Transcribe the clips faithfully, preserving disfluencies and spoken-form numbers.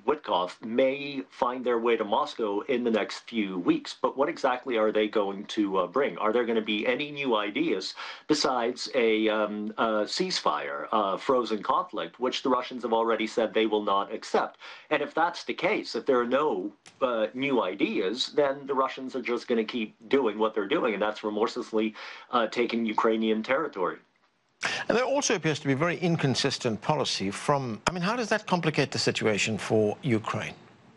Witkoff may find their way to Moscow in the next few weeks. But what exactly are they going to uh, bring? Are there going to be any new ideas besides a, um, a ceasefire, a frozen conflict, which the Russians have already said they will not accept? And if that's the case, if there are no uh, new ideas, then the Russians are just going to keep doing what they're doing, and that's remorselessly uh, taking Ukrainian territory. And there also appears to be very inconsistent policy from, I mean, how does that complicate the situation for Ukraine?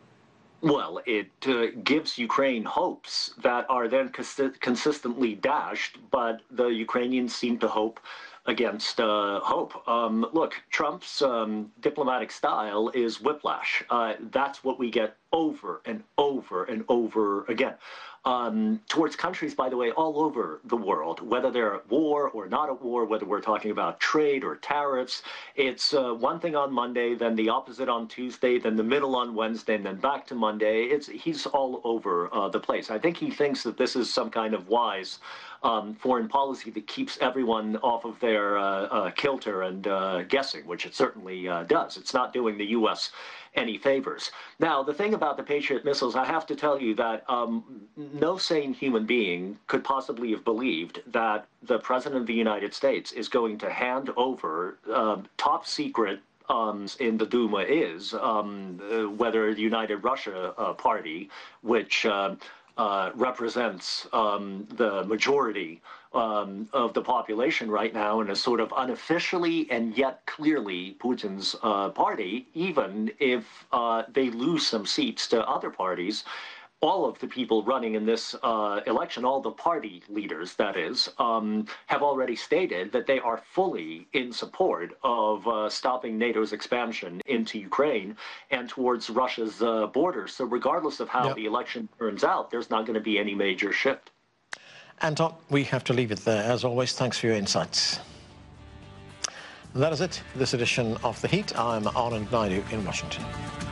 Well, it uh, gives Ukraine hopes that are then cons- consistently dashed, but the Ukrainians seem to hope against uh, hope. Um, look, Trump's um, diplomatic style is whiplash. Uh, that's what we get over and over and over again. Um, towards countries, by the way, all over the world, whether they're at war or not at war, whether we're talking about trade or tariffs. It's uh, one thing on Monday, then the opposite on Tuesday, then the middle on Wednesday, and then back to Monday. It's he's all over uh, the place. I think he thinks that this is some kind of wise um, foreign policy that keeps everyone off of their uh, uh, kilter and uh, guessing, which it certainly uh, does. It's not doing the U S any favors. Now, the thing about the Patriot missiles, I have to tell you that um, no sane human being could possibly have believed that the President of the United States is going to hand over um, top secret Um, in the Duma is, um, uh, whether the United Russia uh, Party, which uh, uh, represents um, the majority um, of the population right now and is sort of unofficially and yet clearly Putin's uh, party, even if uh, they lose some seats to other parties. All of the people running in this uh, election, all the party leaders, that is, um, have already stated that they are fully in support of uh, stopping NATO's expansion into Ukraine and towards Russia's uh, borders. So regardless of how yep. the election turns out, there's not going to be any major shift. Anton, we have to leave it there. As always, thanks for your insights. That is it for this edition of The Heat. I'm Anand Naidu in Washington.